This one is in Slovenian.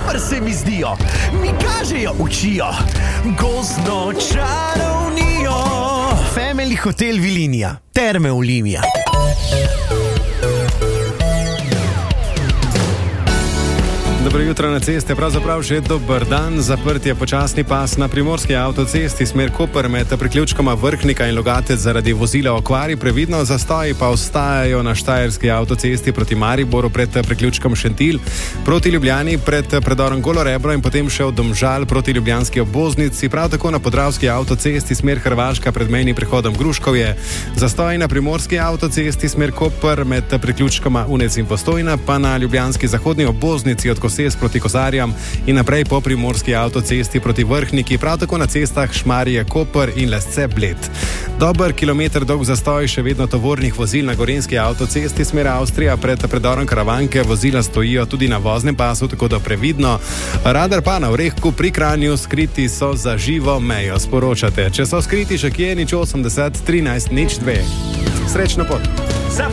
super se mi zdijo, mi kažejo, učijo, gozdno čarovnijo. Family Hotel Vilinija, Terme Olimia. Dobro jutro na ceste, pravzaprav že dober dan. Zaprt je počasni pas na primorski avtocesti smer Koper med priključkoma Vrhnika in Logatec zaradi vozila okvari. Previdno, zastoji pa ostajajo na štajerski avtocesti proti Mariboru pred priključkom Šentilj, proti Ljubljani pred predorom Golorebro in potem še od Domžal proti ljubljanski obvoznici. Prav tako na podravski avtocesti smer Hrvaška pred mejnim prehodom Gruškovje. Zastoji na primorski avtocesti smer Koper med priključkoma Unec in Postojna, pa na ljubljanski zahodni obvoznici od Koses proti Kozarjam in naprej po primorski avtocesti proti Vrhniki, prav tako na cestah Šmarje, Koper in Lesce, Bled. Dober kilometer dolg zastoj še vedno tovornih vozil na gorenjski avtocesti smer Avstrija pred predorom Karavanke. Vozila stojijo tudi na voznem pasu, tako da previdno. Radar pa na Orehku pri Kranju, skriti so za živo mejo, sporočate. Če so skriti še kje, 080 13 02. Srečno pot!